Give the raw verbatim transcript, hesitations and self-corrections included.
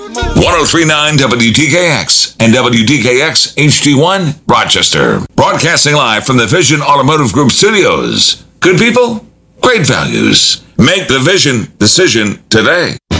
ten thirty-nine W T K X and W T K X H D one, Rochester. Broadcasting live from the Vision Automotive Group studios. Good people, great values. Make the Vision decision today.